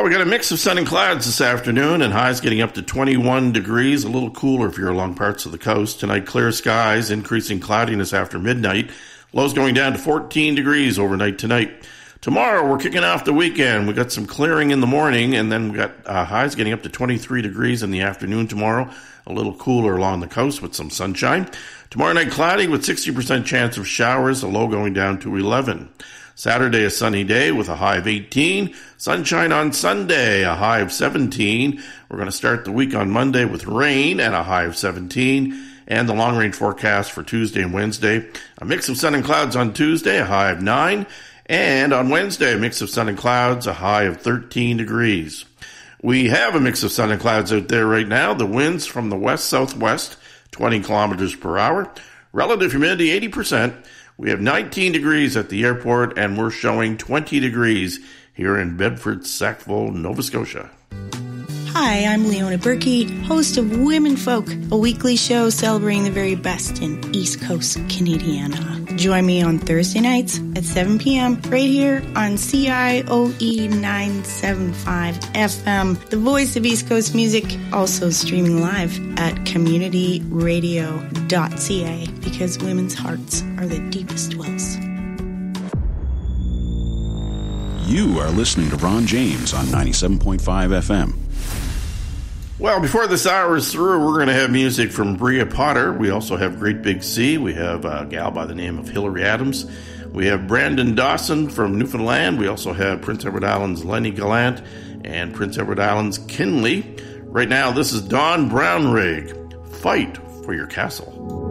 Well, we got a mix of sun and clouds this afternoon, and highs getting up to 21 degrees, a little cooler if you're along parts of the coast. Tonight, clear skies, increasing cloudiness after midnight. Lows going down to 14 degrees overnight tonight. Tomorrow, we're kicking off the weekend. We got some clearing in the morning, and then we got highs getting up to 23 degrees in the afternoon tomorrow. A little cooler along the coast with some sunshine. Tomorrow night, cloudy with 60% chance of showers, a low going down to 11. Saturday, a sunny day with a high of 18. Sunshine on Sunday, a high of 17. We're going to start the week on Monday with rain and a high of 17. And the long-range forecast for Tuesday and Wednesday, a mix of sun and clouds on Tuesday, a high of 9. And on Wednesday, a mix of sun and clouds, a high of 13 degrees. We have a mix of sun and clouds out there right now. The winds from the west-southwest, 20 kilometers per hour. Relative humidity, 80%. We have 19 degrees at the airport, and we're showing 20 degrees here in Bedford, Sackville, Nova Scotia. Hi, I'm Leona Berkey, host of Women Folk, a weekly show celebrating the very best in East Coast Canadiana. Join me on Thursday nights at 7 p.m. right here on CIOE 975 FM, the voice of East Coast music, also streaming live at communityradio.ca, because women's hearts are the deepest wells. You are listening to Ron James on 97.5 FM. Well, before this hour is through, we're going to have music from Bria Potter. We also have Great Big Sea. We have a gal by the name of Hillary Adams. We have Brandon Dawson from Newfoundland. We also have Prince Edward Island's Lenny Gallant and Prince Edward Island's Kinley. Right now, this is Don Brownrigg. Fight for Your Castle.